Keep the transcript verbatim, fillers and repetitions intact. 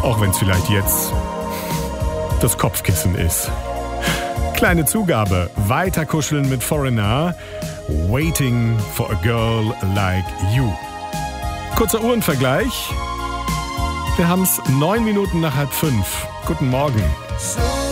Auch wenn es vielleicht jetzt das Kopfkissen ist. Kleine Zugabe. Weiter kuscheln mit Foreigner. Waiting for a girl like you. Kurzer Uhrenvergleich. Wir haben es neun Minuten nach halb fünf. Guten Morgen.